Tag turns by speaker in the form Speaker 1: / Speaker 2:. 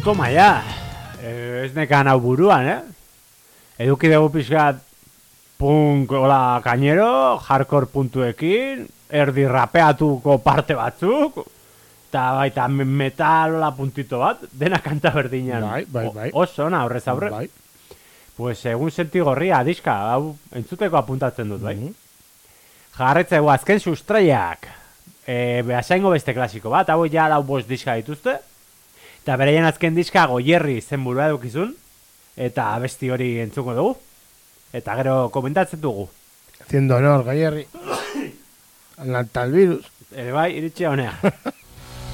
Speaker 1: Toma ya, ez nekan hau buruan, Eduki dugu pixkat punk, hola, kainero, hardcore puntuekin, erdi rapeatuko parte batzuk, eta baita metal hola puntito bat, dena kanta berdinean.
Speaker 2: Bai.
Speaker 1: Oso, na, horrez aurre.
Speaker 2: Bai.
Speaker 1: Pues egun senti gorria, diska, hau entzuteko apuntatzen dut, bai. Jarretzeko azken sustraiak, behasaingo beste klasiko bat, hau ja lau bost diska dituzte, eta bereien azken diska Goierri zen burua edukizun, eta abesti hori entzuko dugu, eta gero komentatzen dugu.
Speaker 2: Haciendo honor, Goierri. Al virus.
Speaker 1: Bai, iritsi honea.